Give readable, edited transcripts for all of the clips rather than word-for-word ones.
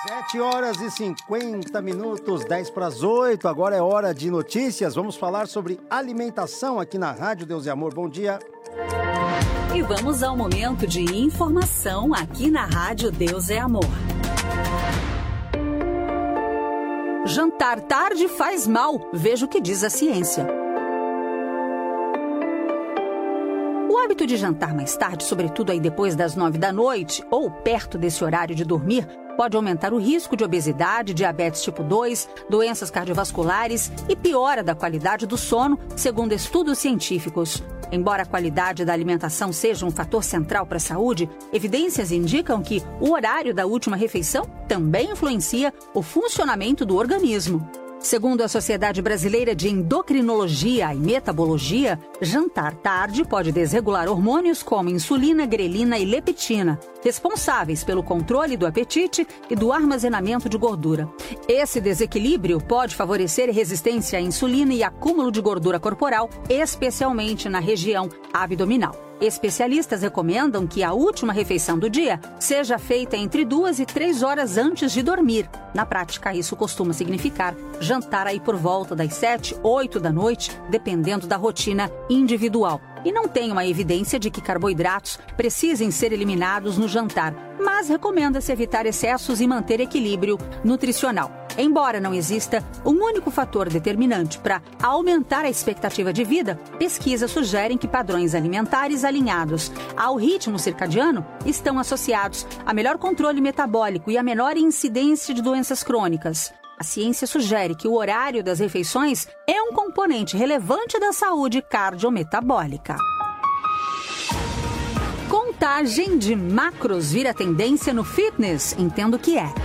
7h50, 10 para as 8. Agora é hora de notícias. Vamos falar sobre alimentação aqui na Rádio Deus e Amor. Bom dia. E vamos ao momento de informação aqui na Rádio Deus é Amor. Jantar tarde faz mal. Veja o que diz a ciência. O hábito de jantar mais tarde, sobretudo aí depois das 9 da noite ou perto desse horário de dormir, pode aumentar o risco de obesidade, diabetes tipo 2, doenças cardiovasculares e piora da qualidade do sono, segundo estudos científicos. Embora a qualidade da alimentação seja um fator central para a saúde, evidências indicam que o horário da última refeição também influencia o funcionamento do organismo. Segundo a Sociedade Brasileira de Endocrinologia e Metabologia, jantar tarde pode desregular hormônios como insulina, grelina e leptina, responsáveis pelo controle do apetite e do armazenamento de gordura. Esse desequilíbrio pode favorecer resistência à insulina e acúmulo de gordura corporal, especialmente na região abdominal. Especialistas recomendam que a última refeição do dia seja feita entre 2 e 3 horas antes de dormir. Na prática, isso costuma significar jantar aí por volta das 7, 8 da noite, dependendo da rotina individual. E não tem uma evidência de que carboidratos precisem ser eliminados no jantar, mas recomenda-se evitar excessos e manter equilíbrio nutricional. Embora não exista um único fator determinante para aumentar a expectativa de vida, pesquisas sugerem que padrões alimentares alinhados ao ritmo circadiano estão associados a melhor controle metabólico e a menor incidência de doenças crônicas. A ciência sugere que o horário das refeições é um componente relevante da saúde cardiometabólica. Contagem de macros vira tendência no fitness, entendo o que é.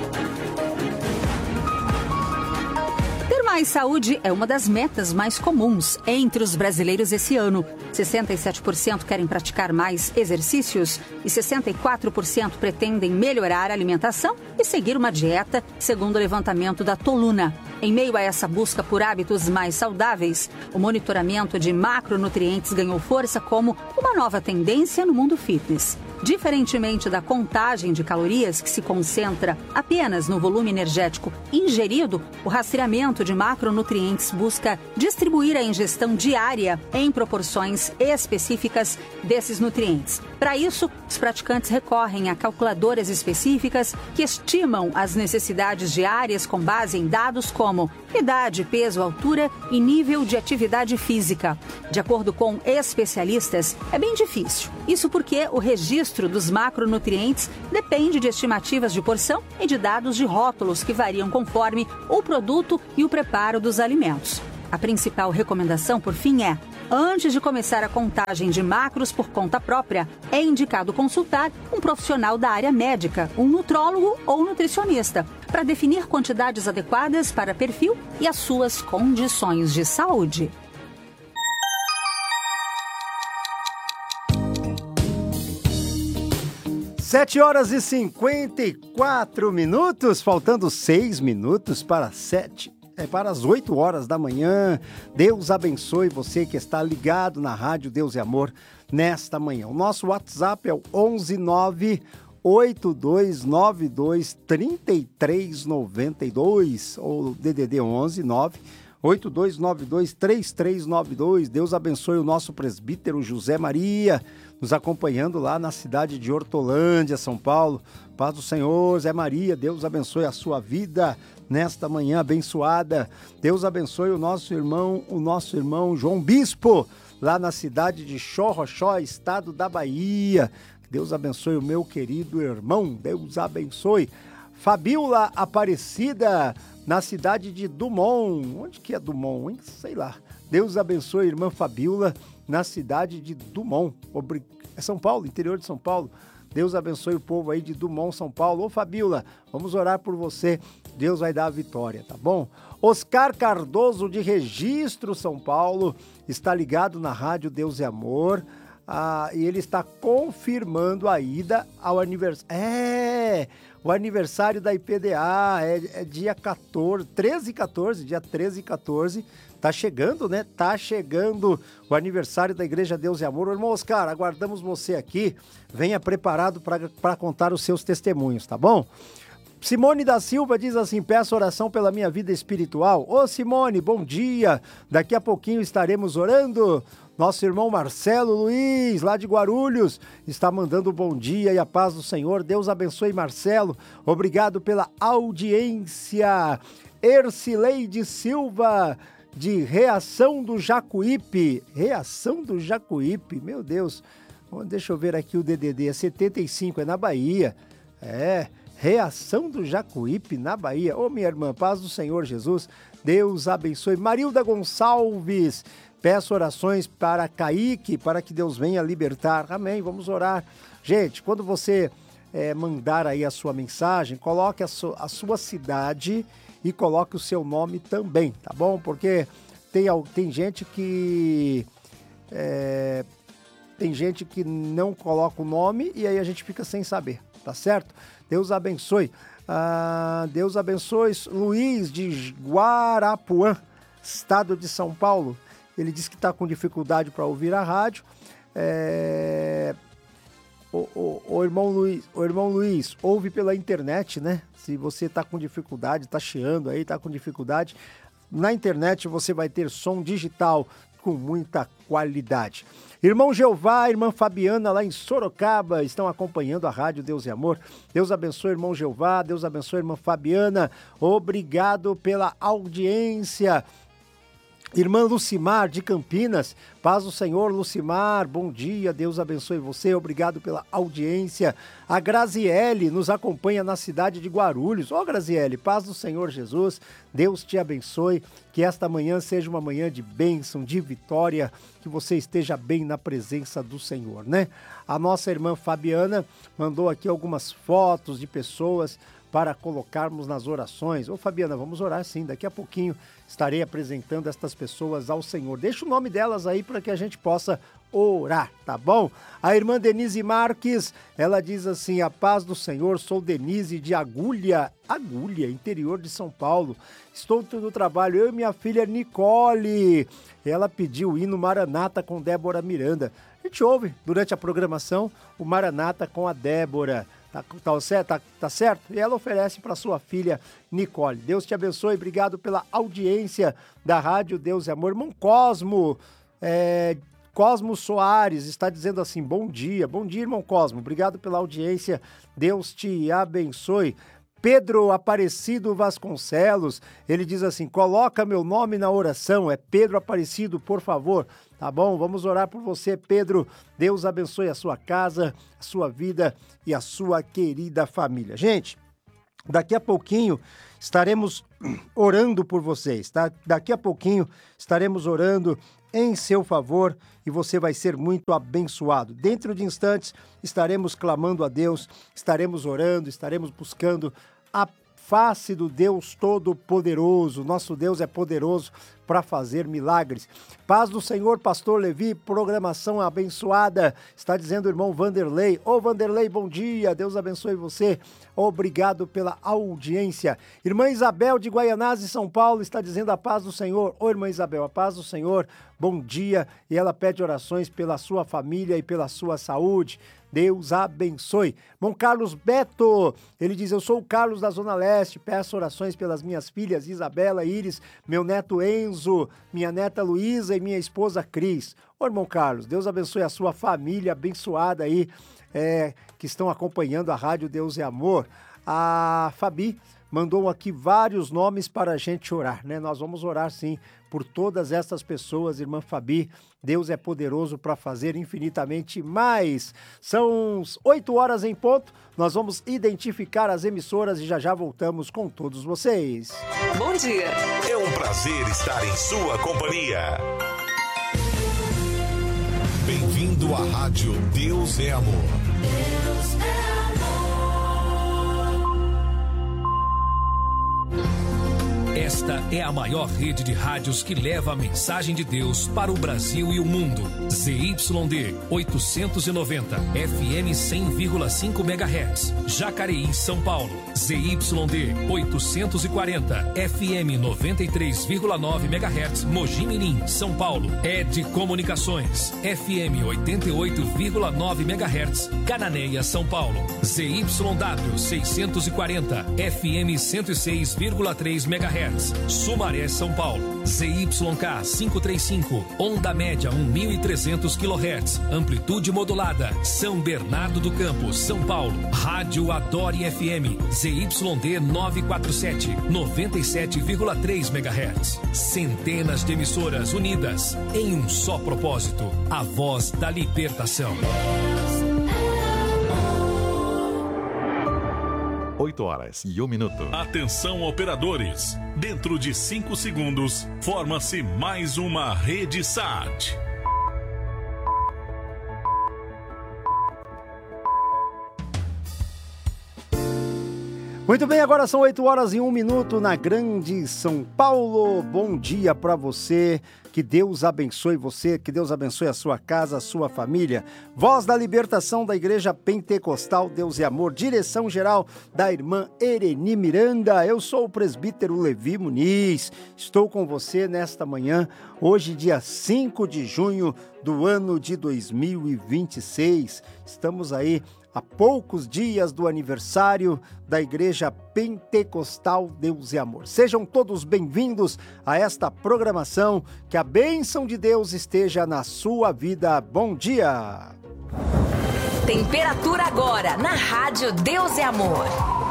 Ter mais saúde é uma das metas mais comuns entre os brasileiros esse ano. 67% querem praticar mais exercícios e 64% pretendem melhorar a alimentação e seguir uma dieta, segundo o levantamento da Toluna. Em meio a essa busca por hábitos mais saudáveis, o monitoramento de macronutrientes ganhou força como uma nova tendência no mundo fitness. Diferentemente da contagem de calorias, que se concentra apenas no volume energético ingerido, o rastreamento de macronutrientes busca distribuir a ingestão diária em proporções específicas desses nutrientes. Para isso, os praticantes recorrem a calculadoras específicas que estimam as necessidades diárias com base em dados como idade, peso, altura e nível de atividade física. De acordo com especialistas, é bem difícil. Isso porque o registro dos macronutrientes depende de estimativas de porção e de dados de rótulos que variam conforme o produto e o preparo dos alimentos. A principal recomendação, por fim, é: antes de começar a contagem de macros por conta própria, é indicado consultar um profissional da área médica, um nutrólogo ou nutricionista, para definir quantidades adequadas para perfil e as suas condições de saúde. Sete horas e 54 minutos, faltando 6 minutos para as 8 horas da manhã. Deus abençoe você que está ligado na Rádio Deus e Amor nesta manhã. O nosso WhatsApp é o 11982923392 ou DDD 11982923392. Deus abençoe o nosso presbítero José Maria, nos acompanhando lá na cidade de Hortolândia, São Paulo. Paz do Senhor, Zé Maria, Deus abençoe a sua vida nesta manhã abençoada. Deus abençoe o nosso irmão João Bispo, lá na cidade de Xorroxó, estado da Bahia. Deus abençoe o meu querido irmão, Deus abençoe. Fabiola Aparecida, na cidade de Dumont. Onde que é Dumont, hein? Sei lá. Deus abençoe a irmã Fabiola, na cidade de Dumont. É São Paulo, interior de São Paulo. Deus abençoe o povo aí de Dumont, São Paulo. Ô Fabiola, vamos orar por você. Deus vai dar a vitória, tá bom? Oscar Cardoso, de Registro, São Paulo, está ligado na Rádio Deus e Amor. E ele está confirmando a ida ao aniversário. O aniversário da IPDA é dia 14, 13 e 14, dia 13 e 14. Tá chegando, né? Tá chegando o aniversário da Igreja Deus e Amor. Irmão Oscar, aguardamos você aqui. Venha preparado para contar os seus testemunhos, tá bom? Simone da Silva diz assim, peço oração pela minha vida espiritual. Ô Simone, bom dia, daqui a pouquinho estaremos orando. Nosso irmão Marcelo Luiz, lá de Guarulhos, está mandando bom dia e a paz do Senhor. Deus abençoe, Marcelo. Obrigado pela audiência. Ercileide Silva, de Reação do Jacuípe. Reação do Jacuípe, meu Deus. Deixa eu ver aqui o DDD, é 75, é na Bahia. Reação do Jacuípe, na Bahia. Ô, minha irmã, paz do Senhor Jesus. Deus abençoe. Marilda Gonçalves, peço orações para Kaique, para que Deus venha libertar. Amém, vamos orar. Gente, quando você mandar aí a sua mensagem, coloque a sua cidade e coloque o seu nome também, tá bom? Porque tem gente que não coloca o nome e aí a gente fica sem saber, tá certo? Deus abençoe. Deus abençoe. Luiz de Guarapuã, estado de São Paulo. Ele disse que está com dificuldade para ouvir a rádio. O irmão Luiz, ouve pela internet, né? Se você está com dificuldade, está chiando aí, está com dificuldade, na internet você vai ter som digital com muita qualidade. Irmão Jeová, irmã Fabiana, lá em Sorocaba, estão acompanhando a Rádio Deus e Amor. Deus abençoe, irmão Jeová, Deus abençoe, irmã Fabiana. Obrigado pela audiência. Irmã Lucimar, de Campinas, paz do Senhor, Lucimar, bom dia, Deus abençoe você, obrigado pela audiência. A Graziele nos acompanha na cidade de Guarulhos. Ô Graziele, paz do Senhor Jesus, Deus te abençoe, que esta manhã seja uma manhã de bênção, de vitória, que você esteja bem na presença do Senhor, né? A nossa irmã Fabiana mandou aqui algumas fotos de pessoas para colocarmos nas orações. Ô Fabiana, vamos orar sim, daqui a pouquinho estarei apresentando estas pessoas ao Senhor. Deixa o nome delas aí para que a gente possa orar, tá bom? A irmã Denise Marques, ela diz assim, a paz do Senhor, sou Denise de Agulha, interior de São Paulo. Estou no trabalho, eu e minha filha Nicole. Ela pediu o hino Maranata com Débora Miranda. A gente ouve durante a programação o Maranata com a Débora. Tá certo? E ela oferece para sua filha Nicole. Deus te abençoe, obrigado pela audiência da Rádio Deus e Amor. Irmão Cosmo, Cosmo Soares está dizendo assim, bom dia, irmão Cosmo, obrigado pela audiência, Deus te abençoe. Pedro Aparecido Vasconcelos, ele diz assim, coloca meu nome na oração, é Pedro Aparecido, por favor, tá bom? Vamos orar por você, Pedro, Deus abençoe a sua casa, a sua vida e a sua querida família. Gente, daqui a pouquinho estaremos orando por vocês, tá? Daqui a pouquinho estaremos orando em seu favor e você vai ser muito abençoado. Dentro de instantes estaremos clamando a Deus, estaremos orando, estaremos buscando a face do Deus Todo-Poderoso. Nosso Deus é poderoso para fazer milagres. Paz do Senhor, pastor Levi, programação abençoada, está dizendo o irmão Vanderlei. Ô Vanderlei, bom dia, Deus abençoe você, obrigado pela audiência. Irmã Isabel de Guaianazes, São Paulo, está dizendo a paz do Senhor. Ô irmã Isabel, a paz do Senhor, bom dia, e ela pede orações pela sua família e pela sua saúde. Deus abençoe. Irmão Carlos Beto, ele diz, eu sou o Carlos da Zona Leste, peço orações pelas minhas filhas Isabela, Iris, meu neto Enzo, minha neta Luísa e minha esposa Cris. Ô irmão Carlos, Deus abençoe a sua família abençoada aí, que estão acompanhando a Rádio Deus e Amor. A Fabi mandou aqui vários nomes para a gente orar, né? Nós vamos orar sim por todas essas pessoas, irmã Fabi. Deus é poderoso para fazer infinitamente mais. São 8 horas em ponto. Nós vamos identificar as emissoras e já voltamos com todos vocês. Bom dia. É um prazer estar em sua companhia. Bem-vindo à Rádio Deus é Amor. Deus é amor. Esta é a maior rede de rádios que leva a mensagem de Deus para o Brasil e o mundo. ZYD 890, FM 100,5 MHz, Jacareí, São Paulo. ZYD 840, FM 93,9 MHz, Mogi Mirim, São Paulo. ED Comunicações, FM 88,9 MHz, Cananéia, São Paulo. ZYW 640, FM 106,3 MHz, Sumaré, São Paulo. ZYK 535, onda média 1.300 kHz, amplitude modulada, São Bernardo do Campo, São Paulo. Rádio Adore FM, ZYD 947, 97,3 MHz. Centenas de emissoras unidas em um só propósito, a voz da libertação. 8h01. Atenção, operadores. Dentro de 5 segundos, forma-se mais uma rede SAT. Muito bem, agora são 8h01 na Grande São Paulo. Bom dia para você. Que Deus abençoe você, que Deus abençoe a sua casa, a sua família. Voz da libertação da Igreja Pentecostal Deus e Amor, direção geral da irmã Ereni Miranda. Eu sou o presbítero Levi Muniz. Estou com você nesta manhã, hoje dia 5 de junho do ano de 2026. Estamos aí a poucos dias do aniversário da Igreja Pentecostal Deus e Amor. Sejam todos bem-vindos a esta programação, que a bênção de Deus esteja na sua vida. Bom dia! Temperatura agora na Rádio Deus e Amor.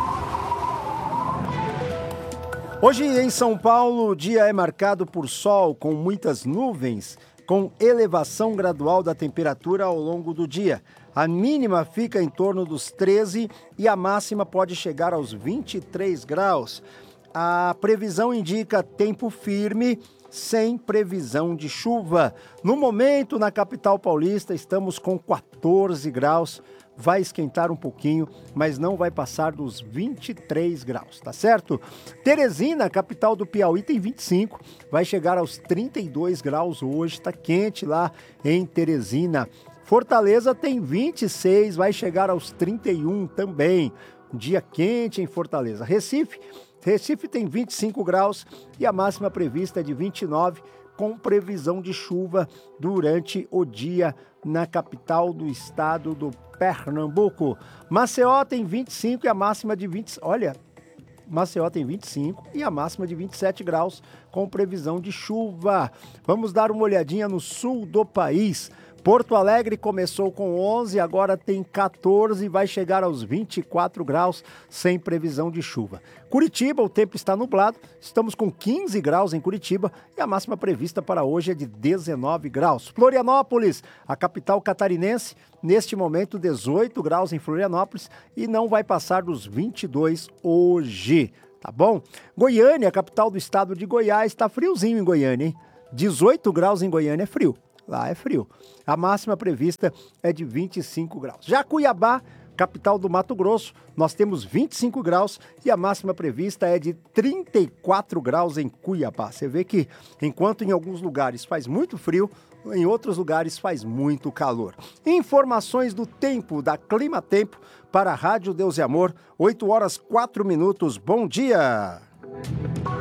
Hoje em São Paulo, o dia é marcado por sol com muitas nuvens, com elevação gradual da temperatura ao longo do dia. A mínima fica em torno dos 13 e a máxima pode chegar aos 23 graus. A previsão indica tempo firme, sem previsão de chuva. No momento, na capital paulista, estamos com 14 graus. Vai esquentar um pouquinho, mas não vai passar dos 23 graus, tá certo? Teresina, capital do Piauí, tem 25, vai chegar aos 32 graus hoje, tá quente lá em Teresina. Fortaleza tem 26, vai chegar aos 31 também. Dia quente em Fortaleza. Recife tem 25 graus e a máxima prevista é de 29, com previsão de chuva durante o dia na capital do estado do Pernambuco. Maceió tem 25 e a máxima de 20. Olha, Maceió tem 25 e a máxima de 27 graus, com previsão de chuva. Vamos dar uma olhadinha no sul do país. Porto Alegre começou com 11, agora tem 14 e vai chegar aos 24 graus, sem previsão de chuva. Curitiba, o tempo está nublado, estamos com 15 graus em Curitiba e a máxima prevista para hoje é de 19 graus. Florianópolis, a capital catarinense, neste momento 18 graus em Florianópolis e não vai passar dos 22 hoje, tá bom? Goiânia, a capital do estado de Goiás, está friozinho em Goiânia, hein? 18 graus em Goiânia é frio. Lá é frio. A máxima prevista é de 25 graus. Já Cuiabá, capital do Mato Grosso, nós temos 25 graus e a máxima prevista é de 34 graus em Cuiabá. Você vê que enquanto em alguns lugares faz muito frio, em outros lugares faz muito calor. Informações do tempo, da Clima Tempo, para a Rádio Deus e Amor, 8h04. Bom dia!